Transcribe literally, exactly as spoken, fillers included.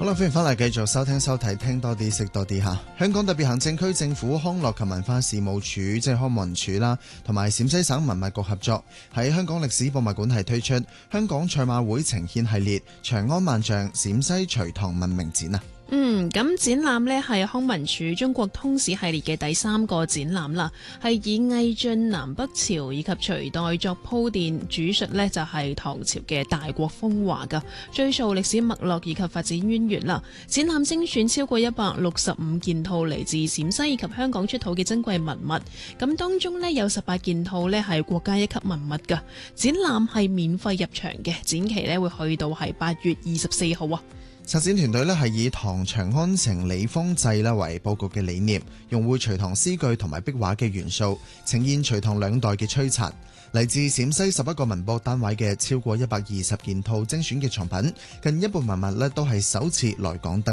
好啦，歡迎翻嚟繼續收聽收睇，聽多啲識多啲吓。香港特別行政區政府康樂及文化事務署即係康文署啦，同埋陝西省文物局合作，喺香港歷史博物館係推出香港賽馬會呈獻系列長安萬象陝西隋唐文明展啊。 嗯，咁展覽呢係康文署中國通史系列嘅第三個展覽啦，係以魏晉南北朝以及隋代作鋪墊，主述呢就係唐朝嘅大國風華噶，追溯歷史脈絡以及發展淵源啦。展覽精選超過一百六十五件套嚟自陝西以及香港出土嘅珍貴文物，咁當中呢有十八件套呢係國家一級文物噶。展覽係免費入場嘅，展期呢會去到係八月二十四號啊。 策展團隊咧係以唐長安城李方濟咧為佈局嘅理念，用匯隋唐詩句同埋壁畫嘅元素，呈現隋唐兩代嘅璀璨。嚟自陝西十一個文博單位嘅超過一百二十件套精選嘅藏品，近一半文物咧都係首次來港登